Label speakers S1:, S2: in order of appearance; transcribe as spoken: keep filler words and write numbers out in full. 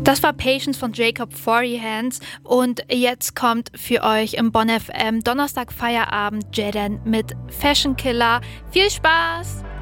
S1: Das war Patience von Jacob Forehands und jetzt kommt für euch im Bonn F M Donnerstag Feierabend Jaden mit Fashion Killer. Viel Spaß!